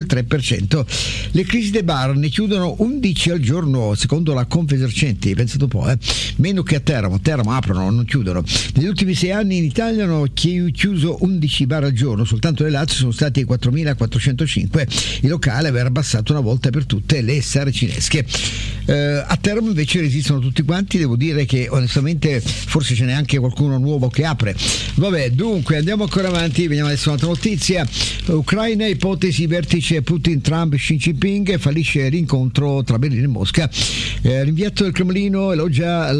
3%. Le crisi dei bar ne chiudono 11 al giorno, secondo la Confesercenti, pensate un po', meno che a Teramo aprono, non chiudono. Negli ultimi 6 anni in Italia hanno chiuso 11 bar al giorno, soltanto nel Lazio sono stati 4.405 i locali aver abbassato una volta per tutte le saracinesche. A Teramo invece resistono tutti quanti, devo dire che onestamente forse ce n'è anche qualcuno nuovo che apre. Vabbè, dunque andiamo ancora avanti, vediamo adesso un'altra notizia. Ucraina, ipotesi vertice Putin-Trump, Xi Jinping, fallisce l'incontro tra Berlino e Mosca. L'inviato del Cremlino elogia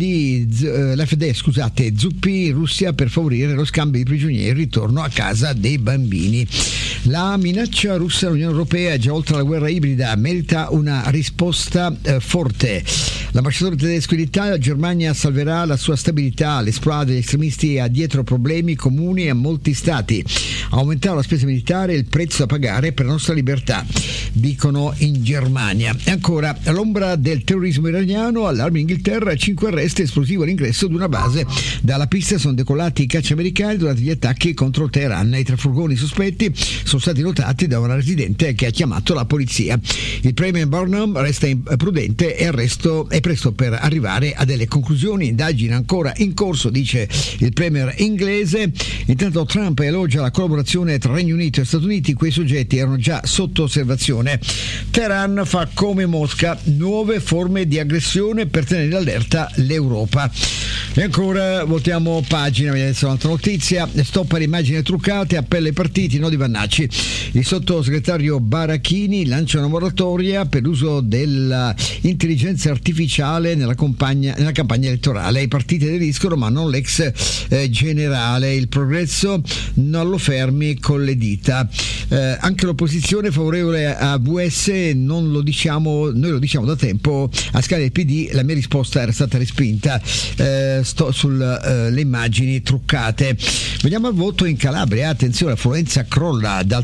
l'AfD, zuppi in Russia per favorire lo scambio di prigionieri e il ritorno a casa dei bambini. La minaccia russa all'Unione Europea, già oltre alla guerra ibrida, merita una risposta forte. L'ambasciatore tedesco in Italia: Germania salverà la sua stabilità, l'esplodere degli estremisti ha dietro problemi comuni a molti stati. Aumentare la spesa militare è il prezzo da pagare per la nostra libertà, dicono in Germania. E ancora, all'ombra del terrorismo iraniano, allarme Inghilterra, 5 arresti, esplosivo all'ingresso di una base. Dalla pista sono decollati i caccia americani durante gli attacchi contro Teheran. I 3 furgoni sospetti sono stati notati da una residente che ha chiamato la polizia. Il premier Burnham resta prudente e arresto è presto per arrivare a delle conclusioni. Indagine ancora in corso, dice il premier inglese. Intanto Trump elogia la collaborazione tra Regno Unito e Stati Uniti, quei soggetti erano già sotto osservazione. Teheran fa come Mosca, nuove forme di aggressione per tenere allerta l'Europa. E ancora voltiamo pagina, vediamo adesso un'altra notizia. Stop alle immagini truccate, appello ai partiti, no di Vannacci. Il sottosegretario Barachini lancia una moratoria per l'uso dell'intelligenza artificiale nella campagna elettorale. I partiti aderiscono ma non l'ex generale. Il progresso non lo fermi con le dita. Anche l'opposizione favorevole a VS, non lo diciamo, noi lo diciamo da tempo, a scala del PD. La mia risposta era stata respinta. Sto sulle immagini truccate. Veniamo al voto in Calabria. Attenzione, l'affluenza crolla dal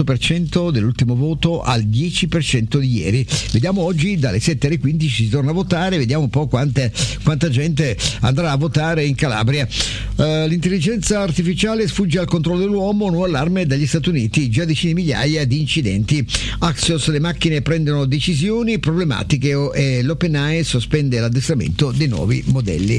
38% dell'ultimo voto al 10% di ieri. Vediamo oggi dalle 7 alle 15 si torna a votare, vediamo un po' quanta gente andrà a votare in Calabria. L'intelligenza artificiale sfugge al controllo dell'uomo, nuovo allarme dagli Stati Uniti, già decine di migliaia di incidenti. Axios, le macchine prendono decisioni problematiche e l'OpenAI sospende l'addestramento dei nuovi modelli.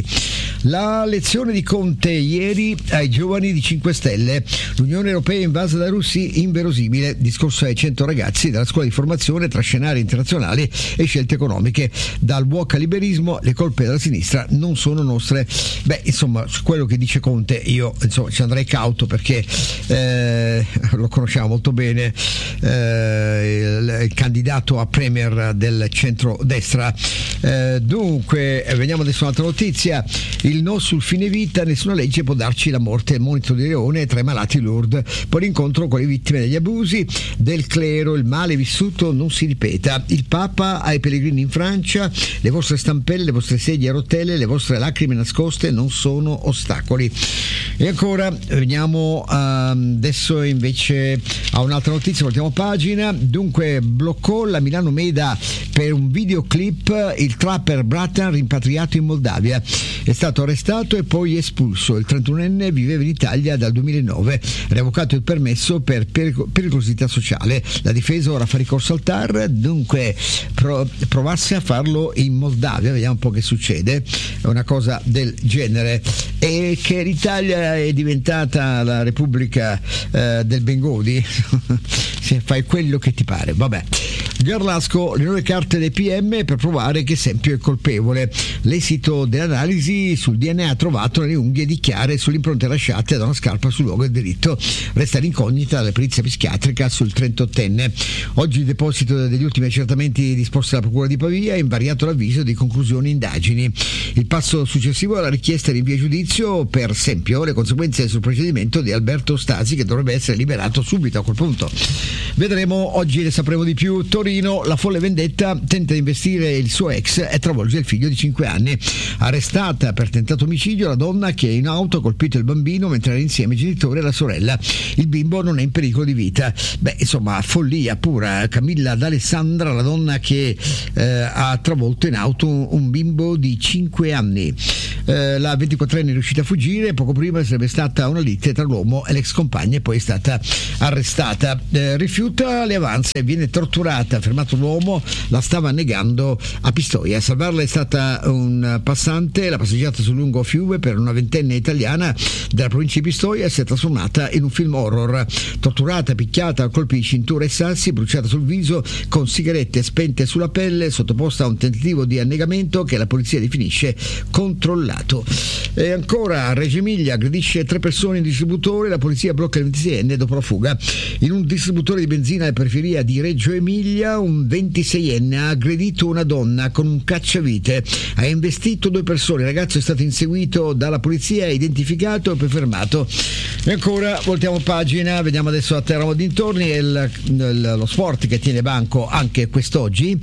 La lezione di Conte ieri ai giovani di 5 Stelle. L'Unione Europea invasa da russi, inverosimile. Discorso ai 100 ragazzi della scuola di formazione tra scenari internazionali e scelte economiche. Dal woke al liberismo, le colpe della sinistra non sono nostre. Beh, insomma, su quello che dice Conte io ci andrei cauto, perché lo conosciamo molto bene, il candidato a premier del centro-destra. Dunque, veniamo adesso a un'altra notizia. Il no sul fine vita, nessuna legge può darci la morte. Il monito di Leone tra i malati Lourdes, poi l'incontro con le vittime degli abusi del clero, il male vissuto non si ripeta. Il Papa ai pellegrini in Francia: le vostre stampelle, le vostre sedie a rotelle, le vostre lacrime nascoste non sono ostacoli. E ancora veniamo adesso invece a un'altra notizia, voltiamo pagina. Dunque, bloccò la Milano Meda per un videoclip il trapper Bratan, rimpatriato in Moldavia. È stato arrestato e poi espulso. Il 31enne viveva in Italia dal 2009, revocato il permesso per pericolosità sociale. La difesa ora fa ricorso al TAR, dunque provasse a farlo in Moldavia, vediamo un po' che succede. È una cosa del genere. E che l'Italia è diventata la Repubblica del Bengodi, se fai quello che ti pare, vabbè. Garlasco, le nuove carte dei PM per provare che Sempio è colpevole. L'esito dell'analisi sul DNA trovato nelle unghie di Chiare sulle impronte lasciate da una scarpa sul luogo del delitto. Resta l'incognita della perizia psichiatrica sul 38enne. Oggi il deposito degli ultimi accertamenti disposti dalla Procura di Pavia, invariato l'avviso di conclusioni indagini. Il passo successivo è la richiesta di rinvio a giudizio per Sempio, le conseguenze sul procedimento di Alberto Stasi, che dovrebbe essere liberato subito a quel punto. Vedremo, oggi ne sapremo di più. Torino, la folle vendetta, tenta di investire il suo ex e travolge il figlio di 5 anni. Arrestata per tentato omicidio la donna che in auto ha colpito il bambino mentre era insieme ai genitori e la sorella. Il bimbo non è in pericolo di vita. Beh, insomma, follia pura. Camilla D'Alessandra, la donna che ha travolto in auto un bimbo di 5 anni. La 24enne è riuscita a fuggire, poco prima sarebbe stata una lite tra l'uomo e l'ex compagna e poi è stata arrestata. Rifiuta le avanze, viene torturata, fermato l'uomo, la stava negando a Pistoia. A salvarla è stata un passante, la passeggiata sul lungo fiume per una ventenne italiana della provincia di Pistoia si è trasformata in un film horror. Torturata, picchiata a colpi di cintura e sassi, bruciata sul viso con sigarette spente sulla pelle, sottoposta a un tentativo di annegamento che la polizia definisce controllato. E ancora a Reggio Emilia aggredisce 3 persone in distributore, la polizia blocca il 26enne dopo la fuga. In un distributore di benzina alla periferia di Reggio Emilia un 26enne ha aggredito una donna con un cacciavite, ha investito 2 persone, il ragazzo è stato inseguito dalla polizia, identificato e poi fermato. E ancora voltiamo pagina, vediamo adesso a Teramo dintorni e lo sport che tiene banco anche quest'oggi.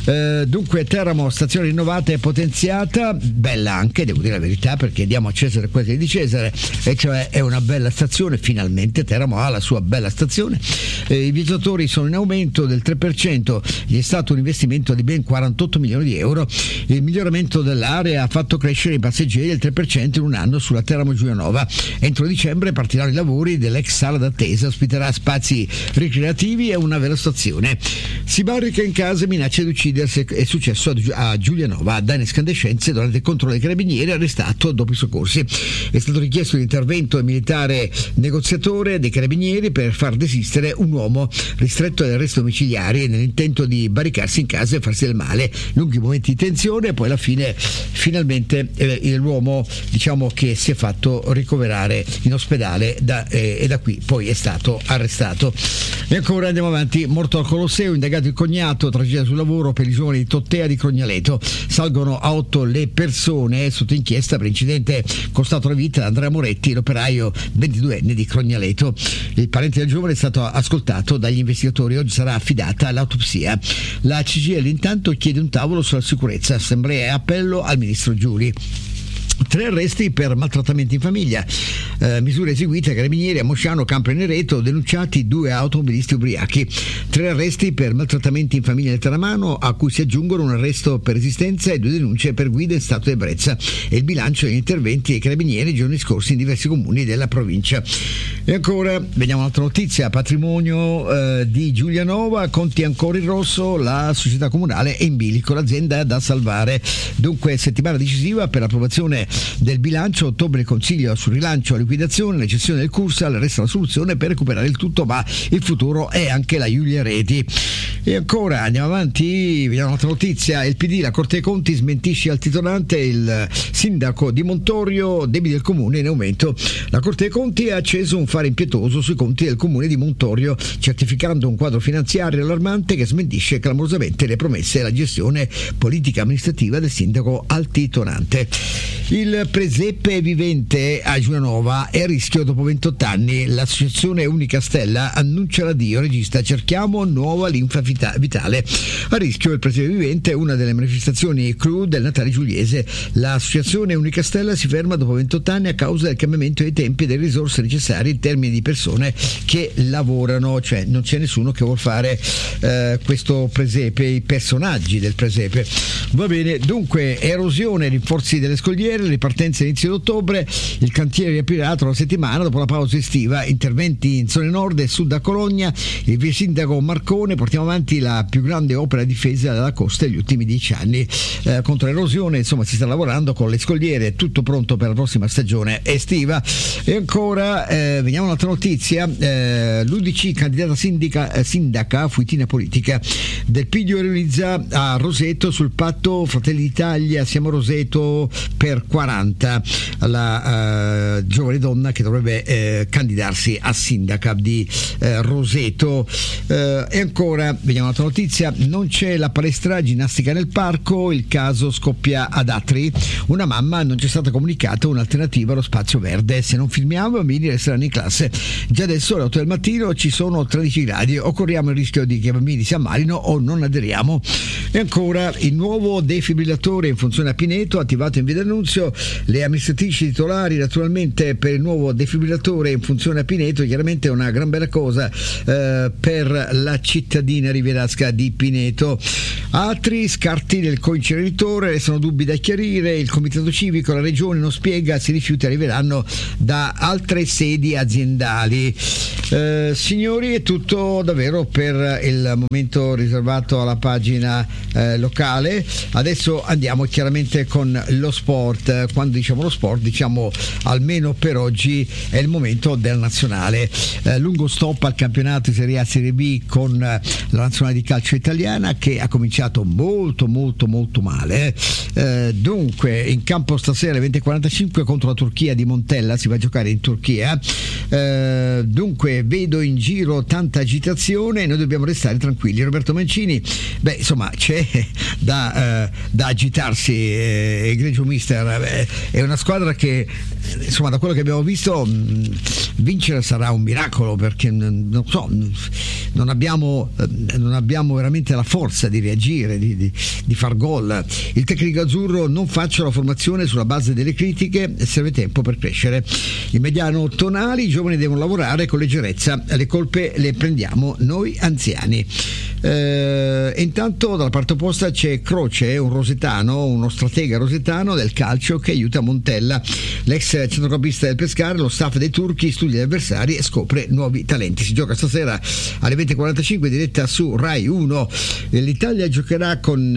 Dunque Teramo, stazione rinnovata e potenziata, bella anche, devo dire la verità, perché diamo a Cesare quello che è di Cesare, e cioè è una bella stazione. Finalmente Teramo ha la sua bella stazione. I viaggiatori sono in aumento del 3%, gli è stato un investimento di ben 48 milioni di euro. Il miglioramento dell'area ha fatto crescere i passeggeri del 3% in un anno sulla Teramo Giulianova. Entro dicembre partiranno i lavori dell'ex sala d'attesa, ospiterà spazi ricreativi e una velostazione. Si barrica in casa e minaccia di uccidersi, è successo a Giulianova. Danni e scandescenze durante il controllo dei carabinieri, arrestato dopo i soccorsi. È stato richiesto l'intervento militare negoziatore dei carabinieri per far desistere un uomo ristretto ad arresto domiciliare nell'intento di barricarsi in casa e farsi del male. Lunghi momenti di tensione e poi alla fine finalmente l'uomo, diciamo, che si è fatto ricoverare in ospedale e da qui poi è stato arrestato. E ancora andiamo avanti. Morto al Colosseo, indagato il cognato, tragedia sul lavoro per i giovani di Tottea di Crognaleto. Salgono a 8 le persone sotto inchiesta per incidente costato la vita ad Andrea Moretti, l'operaio 22enne di Crognaleto. Il parente del giovane è stato ascoltato dagli investigatori, oggi sarà affidata l'autopsia. La CGIL intanto chiede un tavolo sulla sicurezza, assemblea e appello al ministro Giuli. 3 arresti per maltrattamenti in famiglia, misure eseguite ai carabinieri a Mosciano, Campo e Nereto, denunciati 2 automobilisti ubriachi. 3 arresti per maltrattamenti in famiglia nel Taramano, a cui si aggiungono un arresto per resistenza e 2 denunce per guida in stato di ebbrezza, e il bilancio degli interventi dei carabinieri giorni scorsi in diversi comuni della provincia. E ancora vediamo un'altra notizia: patrimonio di Giulianova, conti ancora in rosso, la società comunale è in bilico, l'azienda è da salvare. Dunque settimana decisiva per l'approvazione del bilancio, ottobre il consiglio sul rilancio, la liquidazione, la gestione del Cursal, resta la soluzione per recuperare il tutto, ma il futuro è anche la Giulia Reti. E ancora andiamo avanti, vediamo un'altra notizia: il PD, la Corte dei Conti smentisce al titolante, il sindaco di Montorio, debiti del comune in aumento. La Corte dei Conti ha acceso un fare impietoso sui conti del comune di Montorio, certificando un quadro finanziario allarmante che smentisce clamorosamente le promesse e la gestione politica amministrativa del sindaco altitonante. Il presepe vivente a Giulianova è a rischio dopo 28 anni. L'associazione Unica Stella annuncia l'addio, regista cerchiamo nuova linfa vitale. A rischio il presepe vivente è una delle manifestazioni clou del Natale giuliese. L'associazione Unica Stella si ferma dopo 28 anni a causa del cambiamento dei tempi e delle risorse necessarie in termini di persone che lavorano, cioè non c'è nessuno che vuol fare questo presepe, i personaggi del presepe. Va bene, dunque erosione, rinforzi delle scogliere, ripartenza inizio d'ottobre, il cantiere riaprirà tra una settimana dopo la pausa estiva, interventi in zone nord e sud a Cologna, il vice sindaco Marcone, portiamo avanti la più grande opera di difesa della costa degli ultimi 10 anni contro l'erosione, insomma si sta lavorando con le scogliere, tutto pronto per la prossima stagione estiva. E ancora veniamo a un'altra notizia, l'UDC candidata sindaca fuitina politica, Del Piglio realizza a Roseto sul patto Fratelli d'Italia, siamo Roseto per 40, la giovane donna che dovrebbe candidarsi a sindaca di Roseto. E ancora vediamo un'altra notizia, non c'è la palestra ginnastica nel parco, il caso scoppia ad Atri, una mamma non c'è stata comunicata un'alternativa allo spazio verde, se non filmiamo i bambini resteranno in classe, già adesso alle 8 del mattino ci sono 13 gradi, o corriamo il rischio di che i bambini si ammalino o o non aderiamo. E ancora il nuovo defibrillatore in funzione a Pineto, attivato in via D'Annunzio. Le amministratrici titolari naturalmente per il nuovo defibrillatore in funzione a Pineto, chiaramente è una gran bella cosa per la cittadina rivierasca di Pineto. Altri scarti del coinceneritore, restano dubbi da chiarire, il comitato civico, la regione non spiega se i rifiuti arriveranno da altre sedi aziendali. Signori, è tutto davvero per il momento riservato alla pagina locale. Adesso andiamo chiaramente con lo sport. Quando diciamo lo sport, diciamo almeno per oggi è il momento del nazionale. Lungo stop al campionato di Serie A Serie B con la nazionale di calcio italiana, che ha cominciato molto male. Dunque in campo stasera alle 20:45 contro la Turchia di Montella, si va a giocare in Turchia. Dunque vedo in giro tanta agitazione, noi dobbiamo restare tranquilli. Roberto Mancini, insomma c'è da agitarsi, egregio mister. È una squadra che, insomma, da quello che abbiamo visto, vincere sarà un miracolo, perché non abbiamo veramente la forza di reagire, di far gol. Il tecnico azzurro: non faccio la formazione sulla base delle critiche, serve tempo per crescere. Il mediano Tonali: i giovani devono lavorare con leggerezza, le colpe le prendiamo noi anziani. E intanto dalla parte opposta c'è Croce, un rosetano, uno stratega rosetano del calcio che aiuta Montella. L'ex centrocampista del Pescara, lo staff dei turchi studia gli avversari e scopre nuovi talenti. Si gioca stasera alle 20:45, diretta su Rai 1. L'Italia giocherà con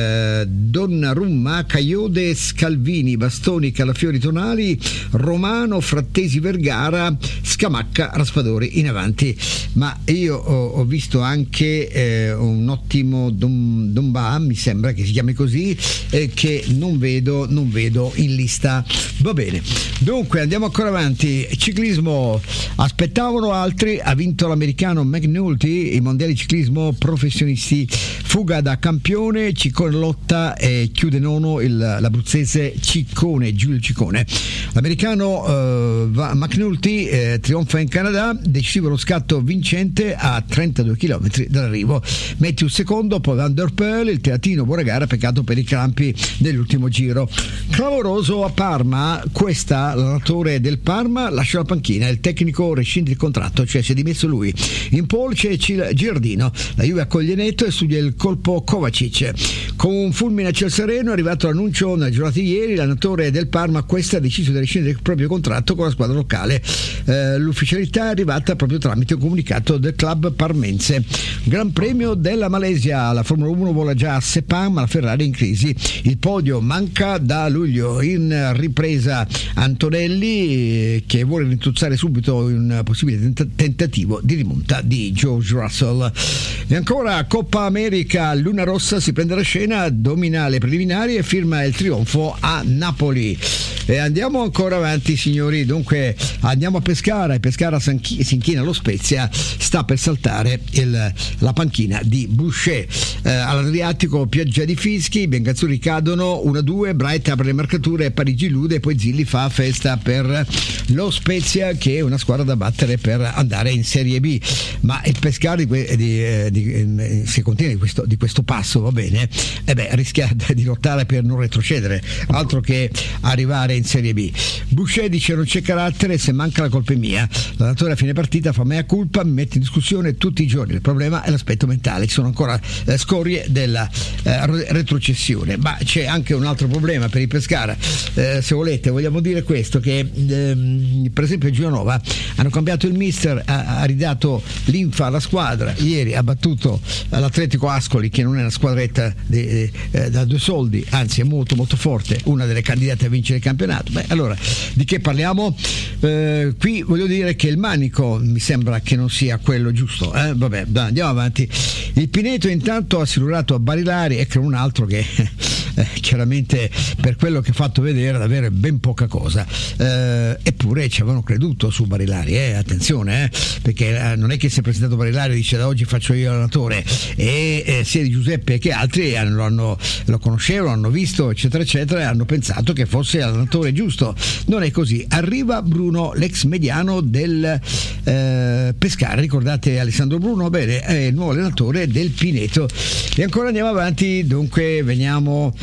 Donnarumma, Caiode, Scalvini, Bastoni, Calafiori, Tonali, Romano, Frattesi, Vergara, Scamacca, Raspadori in avanti. Ma io ho visto anche un ottimo Domba, mi sembra che si chiami così, che non vedo in lista. Va bene, dunque andiamo ancora avanti. Ciclismo, aspettavano altri, ha vinto l'americano McNulty, i mondiali ciclismo professionisti. Fuga da campione, Ciccone lotta e chiude nono l'abruzzese Giulio Ciccone. L'americano McNulty trionfa in Canada, decisivo lo scatto vincente a 32 km dall'arrivo. Matthews secondo, poi Van der Poel, il teatino buona gara, peccato per i crampi dell'ultimo giro. Clamoroso a Parma, questa l'allenatore del Parma lascia la panchina, il tecnico rescinde il contratto, cioè si è dimesso lui. In pole c'è Giardino, la Juve accoglie Neto e studia il colpo Kovacic. Con un fulmine a ciel sereno è arrivato l'annuncio nella giornata di ieri, l'allenatore del Parma ha deciso di rescindere il proprio contratto con la squadra locale. L'ufficialità è arrivata proprio tramite un comunicato del club parmense. Gran premio della Malesia, la Formula 1 vola già a Sepang, ma la Ferrari è in crisi. Il podio manca da luglio. In ripresa Antonelli, che vuole rintuzzare subito un possibile tentativo di rimonta di George Russell. E ancora Coppa America, Luna Rossa si prende la scena, domina le preliminari e firma il trionfo a Napoli. E andiamo ancora avanti, signori. Dunque andiamo a Pescara, e Pescara si inchina allo Spezia, sta per saltare la panchina di Boucher. All'Adriatico pioggia di fischi, i biancazzurri cadono 1-2, Bright apre le marcature, Parigi illude, poi Zilli fa festa per lo Spezia, che è una squadra da battere per andare in Serie B. Ma il Pescara se continua di questo passo, va bene, rischia di lottare per non retrocedere, altro che arrivare in Serie B. Boucher dice: non c'è carattere, se manca la colpa è mia, l'allenatore a fine partita fa mea culpa, mi mette in discussione tutti i giorni, il problema è l'aspetto mentale, ci sono ancora scorie della retrocessione. Ma c'è anche un altro problema per il Pescara, se volete vogliamo dire questo, che per esempio Gianova hanno cambiato il mister, ha ridato linfa alla squadra, ieri ha battuto l'Atletico Ascoli, che non è una squadretta da due soldi, anzi è molto forte, una delle candidate a vincere il campionato. Allora di che parliamo? Qui voglio dire che il manico mi sembra che non sia quello giusto, andiamo avanti. Il Pineto intanto ha assicurato a Barilari, ecco un altro che chiaramente per quello che ha fatto vedere davvero ben poca cosa, eppure ci avevano creduto su Barilari, attenzione, perché non è che si è presentato Barilari e dice da oggi faccio io l'allenatore, e sia di Giuseppe che altri lo conoscevano, hanno visto eccetera eccetera e hanno pensato che fosse l'allenatore giusto. Non è così. Arriva Bruno, l'ex mediano del Pescara, ricordate Alessandro Bruno? Bene, è il nuovo allenatore del Pineto. E ancora andiamo avanti, dunque veniamo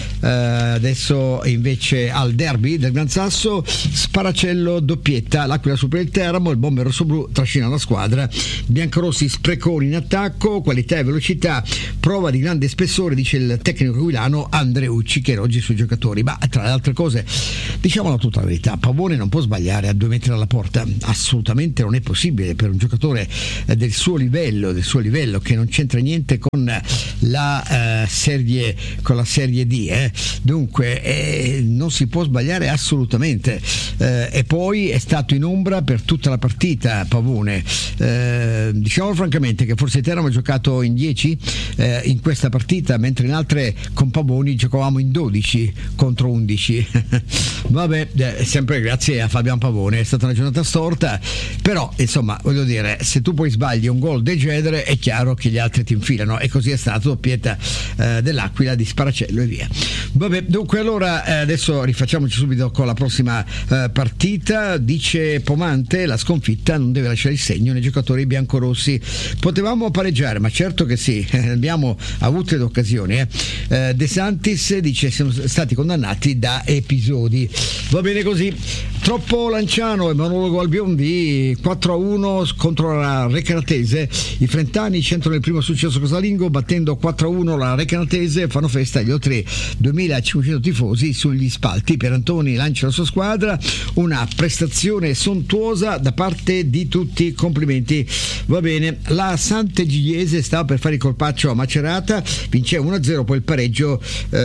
adesso invece al derby del Gran Sasso. Sparacello doppietta, l'Aquila supera il Teramo, il bomber rossoblu trascina la squadra, biancorossi spreconi in attacco, qualità e velocità, prova di grande spessore, dice il tecnico aquilano Andreucci, che oggi sui giocatori. Ma tra le altre cose, diciamola tutta la verità, Pavone non può sbagliare a 2 metri dalla porta, assolutamente non è possibile per un giocatore del suo livello, che non c'entra niente con la serie D, dunque non si può sbagliare assolutamente, e poi è stato in ombra per tutta la partita Pavone, diciamo francamente che forse Teramo ha giocato in 10 in questa partita, mentre in altre con Pavoni giocavamo in 12 contro 11. Vabbè, sempre grazie a Fabian Pavone, è stata una giornata storta, però insomma voglio dire, se tu poi sbagli un gol del genere è chiaro che gli altri ti infilano, e così è stato, doppietta dell'Aquila di Sparacello e via. Vabbè, dunque allora adesso rifacciamoci subito con la prossima partita. Dice Pomante, la sconfitta non deve lasciare il segno nei giocatori biancorossi, potevamo pareggiare, ma certo che sì, abbiamo avuto le occasioni. De Santis dice siamo stati condannati da episodi. Va bene così. Troppo Lanciano e monologo al Biondi, 4-1 contro la Recanatese. I frentani centrano il primo successo casalingo battendo 4-1 la Recanatese, fanno festa gli oltre 2500 tifosi sugli spalti. Pierantoni lancia la sua squadra, una prestazione sontuosa da parte di tutti, complimenti. Va bene, la Sant'Egidiese stava per fare il colpaccio a Macerata, vinceva 1-0, poi il pareggio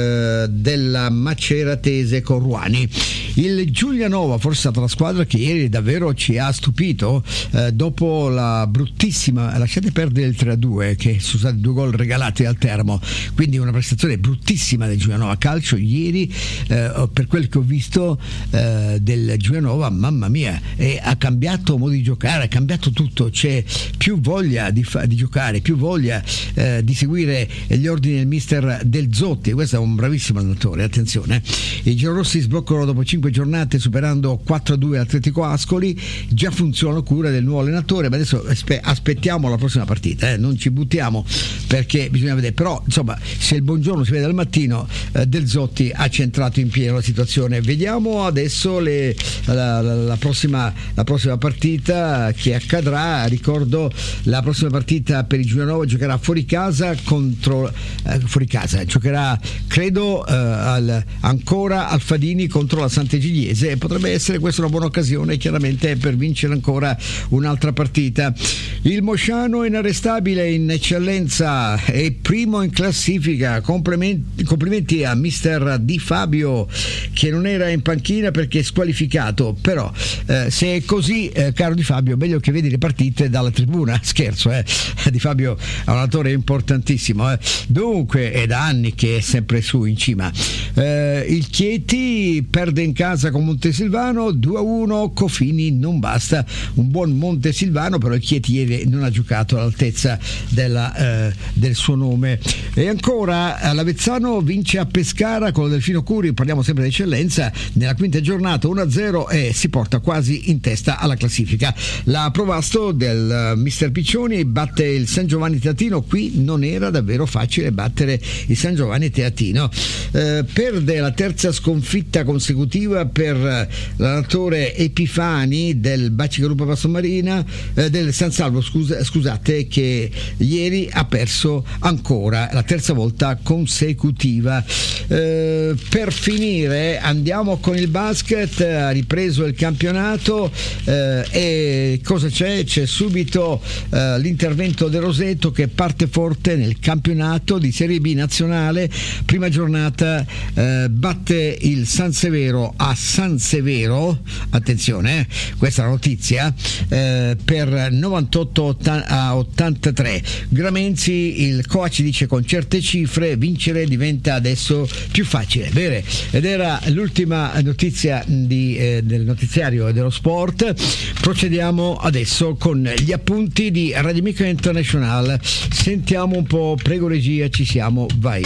della Maceratese con Ruani. Il Giulianova forse è stata la squadra che ieri davvero ci ha stupito, dopo la bruttissima, lasciate perdere il 3-2 che sono stati 2 gol regalati al Teramo, quindi una prestazione bruttissima del Giulianova Calcio ieri, per quel che ho visto del Giulianova, mamma mia, ha cambiato modo di giocare, ha cambiato tutto, c'è più voglia di giocare, più voglia di seguire gli ordini del mister Del Zotti. Questo è un bravissimo allenatore, attenzione. I giallorossi sbloccano dopo 5 giornate superando 4-2 l'Atletico Ascoli, già funziona la cura del nuovo allenatore, ma adesso aspettiamo la prossima partita, non ci buttiamo perché bisogna vedere, però insomma se il buongiorno si vede al mattino, Del Zotti ha centrato in pieno la situazione. Vediamo adesso la prossima partita che accadrà. Ricordo la prossima partita per il Giulianova giocherà fuori casa, giocherà credo ancora Alfadini contro la Sant'Egidiese, e potrebbe essere questa una buona occasione chiaramente per vincere ancora un'altra partita. Il Mosciano è inarrestabile in eccellenza, è primo in classifica, complimenti a mister Di Fabio che non era in panchina perché è squalificato, però se è così, caro Di Fabio, meglio che vedi le partite dalla tribuna. Scherzo, Di Fabio è un attore importantissimo, dunque è da anni che è sempre su in cima. Il Chieti perde in casa con Montesilvano 2-1, Cofini non basta, un buon Montesilvano, però il Chieti ieri non ha giocato all'altezza del suo nome. E ancora l'Avezzano vince a Pescara con il Delfino Curi, parliamo sempre di eccellenza, nella quinta giornata 1-0 e si porta quasi in testa alla classifica. La Provasto del mister Piccioni batte il San Giovanni Teatino, qui non era davvero facile battere il San Giovanni Teatino, perde la terza sconfitta consecutiva per l'allenatore Epifani del Bacigalupa Passomarina, del San Salvo, scusate, che ieri ha perso ancora la terza volta consecutiva. Per finire andiamo con il basket, ha ripreso il campionato, e cosa c'è? C'è subito l'intervento del Roseto che parte forte nel campionato di Serie B nazionale, prima giornata batte il San Severo a San Severo 0, attenzione, questa è la notizia, per 98 a 83. Gramenzi, il coach dice con certe cifre vincere diventa adesso più facile, bene, ed era l'ultima notizia del notiziario dello sport. Procediamo adesso con gli appunti di Radio Amica International. Sentiamo un po', prego regia, ci siamo, vai.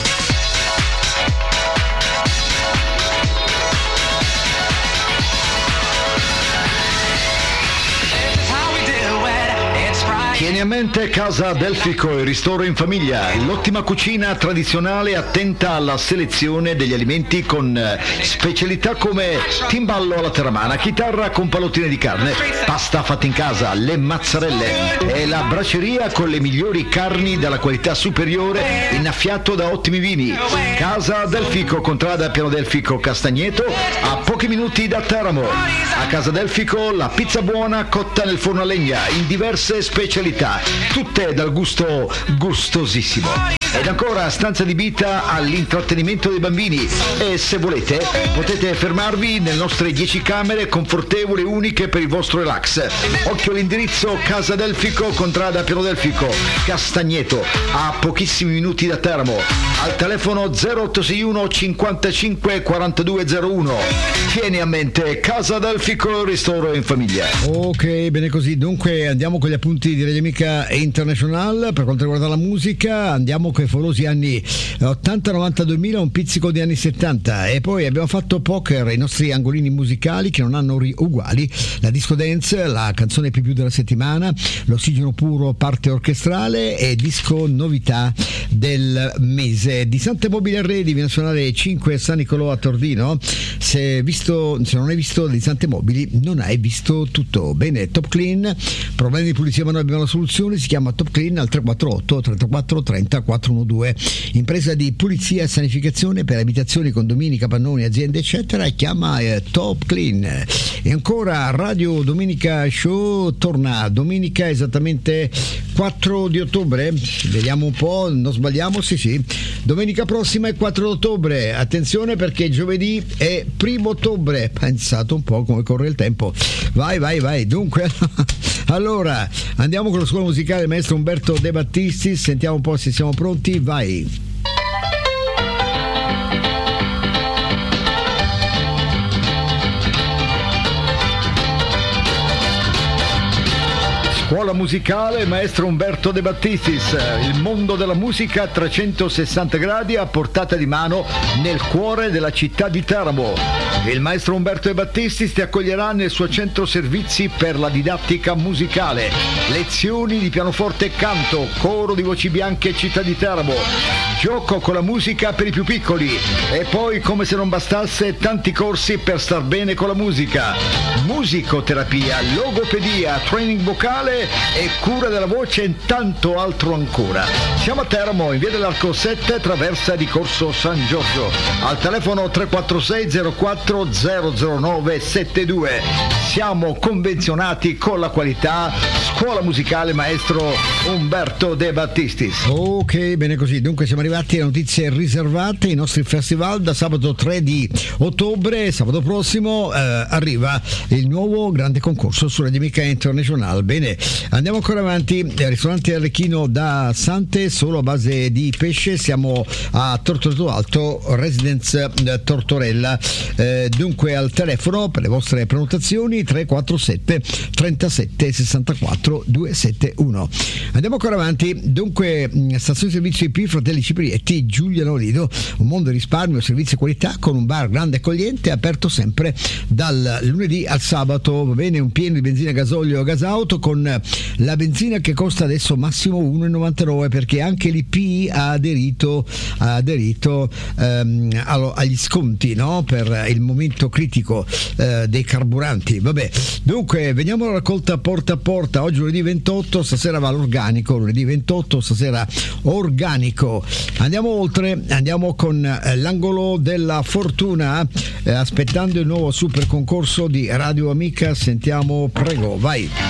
Tieni a mente Casa Delfico e ristoro in famiglia, l'ottima cucina tradizionale attenta alla selezione degli alimenti con specialità come timballo alla terramana, chitarra con pallottine di carne, pasta fatta in casa, le mozzarelle e la braceria con le migliori carni dalla qualità superiore, innaffiato da ottimi vini. Casa Delfico, contrada Piano Delfico Castagneto, a pochi minuti da Teramo. A Casa Delfico la pizza buona cotta nel forno a legna in diverse specialità, tutte dal gusto gustosissimo. Ed ancora stanza adibita all'intrattenimento dei bambini e se volete potete fermarvi nelle nostre 10 camere confortevoli e uniche per il vostro relax. Occhio all'indirizzo: Casa Delfico, contrada Piano Delfico Castagneto, a pochissimi minuti da Teramo, al telefono 0861 55 4201. Tieni a mente Casa Delfico, ristoro in famiglia. Ok, bene così. Dunque andiamo con gli appunti di Radio Amica International. Per quanto riguarda la musica, andiamo con i favolosi anni 80, 90, 2000, un pizzico di anni 70, e poi abbiamo fatto poker, i nostri angolini musicali che non hanno uguali, la disco dance, la canzone più della settimana, l'ossigeno puro parte orchestrale e disco novità del mese. Di Sante Mobili Arredi viene a suonare 5 San Nicolò a Tordino. Se non hai visto di Sante Mobili non hai visto tutto. Bene, Top Clean, problemi di pulizia ma noi abbiamo la soluzione, si chiama Top Clean al 348 34 30 412. Impresa di pulizia e sanificazione per abitazioni, condomini, capannoni, aziende eccetera, e chiama Top Clean. E ancora Radio Domenica Show torna domenica esattamente 4 di ottobre, vediamo un po', non sbagliamo, sì, domenica prossima è 4 ottobre, attenzione perché giovedì è 1 ottobre, pensate un po' come corre il tempo, vai, dunque allora andiamo con la scuola musicale maestro Umberto De Battistis, sentiamo un po' se siamo pronti, vai. Scuola musicale maestro Umberto De Battistis, il mondo della musica a 360 gradi a portata di mano nel cuore della città di Teramo. Il maestro Umberto De Battistis ti accoglierà nel suo centro servizi per la didattica musicale, lezioni di pianoforte e canto, coro di voci bianche città di Teramo, gioco con la musica per i più piccoli e poi, come se non bastasse, tanti corsi per star bene con la musica, musicoterapia, logopedia, training vocale e cura della voce e tanto altro ancora. Siamo a Teramo, in via dell'Arco 7, traversa di Corso San Giorgio, al telefono 346 04 009 72. Siamo convenzionati con la qualità. Scuola musicale maestro Umberto De Battistis. Ok, bene così. Dunque siamo arrivati alle notizie riservate. I nostri festival da sabato 3 di ottobre, sabato prossimo, arriva il nuovo grande concorso su Radio Amica International. Bene, andiamo ancora avanti. Ristorante Arlecchino da Sante, solo a base di pesce. Siamo a Tortoreto Alto, Residence Tortorella. Dunque al telefono per le vostre prenotazioni 347 37 64 271. Andiamo ancora avanti. Dunque stazione servizio IP Fratelli Ciprietti, Giuliano Lido, un mondo di risparmio, servizi e qualità con un bar grande e accogliente, aperto sempre dal lunedì al sabato. Va bene, un pieno di benzina, gasolio, gas auto, con la benzina che costa adesso massimo 1,99 perché anche l'IP ha aderito agli sconti, no? Per il momento critico dei carburanti. Vabbè, dunque veniamo alla raccolta porta a porta. Oggi lunedì 28, stasera va l'organico, lunedì 28 stasera organico. Andiamo oltre, andiamo con l'angolo della fortuna, aspettando il nuovo super concorso di Radio Amica. Sentiamo, prego, vai.